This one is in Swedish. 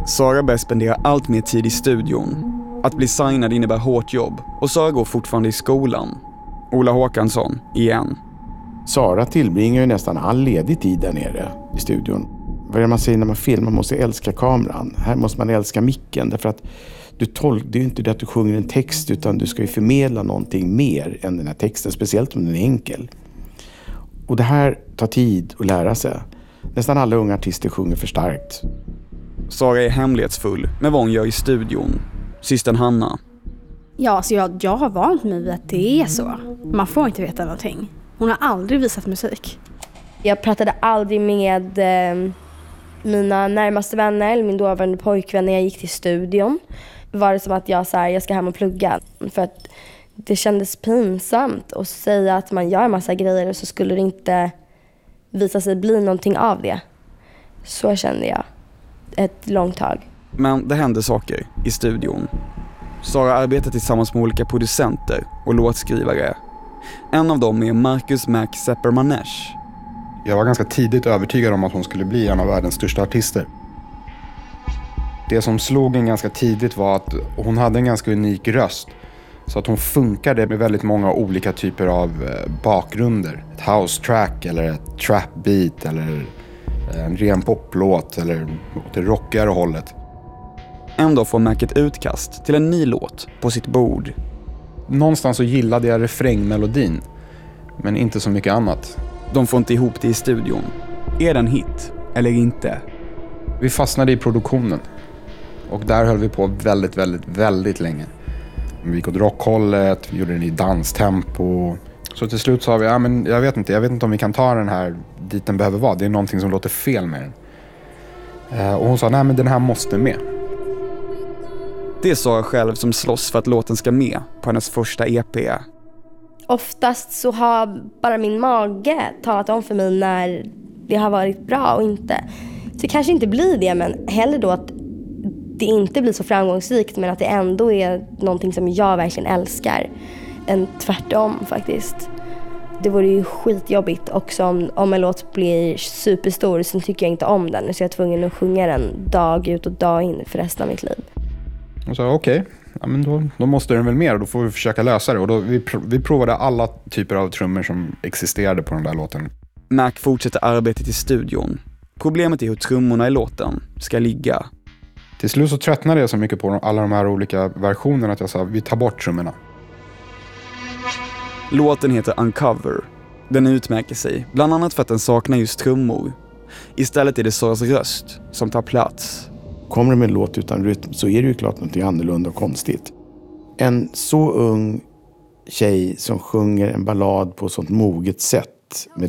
Sara börjar spendera allt mer tid i studion. Att bli signad innebär hårt jobb och Sara går fortfarande i skolan. Ola Håkansson, igen. Sara tillbringar ju nästan all ledig tid där nere i studion. Vad är det man säger när man filmar? Man måste älska kameran. Här måste man älska micken. Därför att det är ju inte det att du sjunger en text, utan du ska ju förmedla någonting mer än den här texten. Speciellt om den är enkel. Och det här tar tid att lära sig. Nästan alla unga artister sjunger för starkt. Sara är hemlighetsfull med vad hon gör i studion. Systern Hanna. Ja, så jag har vant mig vid att det är så. Man får inte veta någonting. Hon har aldrig visat musik. Jag pratade aldrig med mina närmaste vänner eller min dåvarande pojkvän när jag gick till studion. Var det som att jag ska hem och plugga. För att det kändes pinsamt att säga att man gör en massa grejer och så skulle det inte visa sig bli någonting av det. Så kände jag ett långt tag. Men det hände saker i studion. Sara arbetar tillsammans med olika producenter och låtskrivare. En av dem är Marcus Mac Seppermanesh. Jag var ganska tidigt övertygad om att hon skulle bli en av världens största artister. Det som slog en ganska tidigt var att hon hade en ganska unik röst. Så att hon funkade med väldigt många olika typer av bakgrunder. Ett house track eller ett trap beat eller en ren poplåt eller åt det rockigare hållet. En dag får Mac ett utkast till en ny låt på sitt bord. Någonstans så gillade jag refrängmelodin, men inte så mycket annat. De får inte ihop det i studion. Är det en hit eller inte? Vi fastnade i produktionen. Och där höll vi på väldigt, väldigt, väldigt länge. Vi gick åt rockhållet, vi gjorde den i danstempo. Så till slut sa vi, men jag vet inte om vi kan ta den här dit den behöver vara. Det är någonting som låter fel med den. Och hon sa, nej men den här måste med. Det är Sara själv som slåss för att låten ska med på hennes första EP. Oftast så har bara min mage talat om för mig när det har varit bra och inte. Så det kanske inte blir det, men hellre då att det inte blir så framgångsrikt, men att det ändå är någonting som jag verkligen älskar. Än tvärtom faktiskt. Det vore ju skitjobbigt också om en låt blir superstor, så tycker jag inte om den. Så jag är tvungen att sjunga den dag ut och dag in för resten av mitt liv. Och så okej, men då måste den väl mer och då får vi försöka lösa det. Och då, vi provade alla typer av trummor som existerade på den där låten. Mac fortsätter arbetet i studion. Problemet är hur trummorna i låten ska ligga. Till slut så tröttnade jag så mycket på alla de här olika versionerna att jag sa, vi tar bort trummorna. Låten heter Uncover. Den utmärker sig, bland annat för att den saknar just trummor. Istället är det Saras röst som tar plats. Kommer det med en låt utan rytm så är det ju klart något annorlunda och konstigt. En så ung tjej som sjunger en ballad på sånt moget sätt med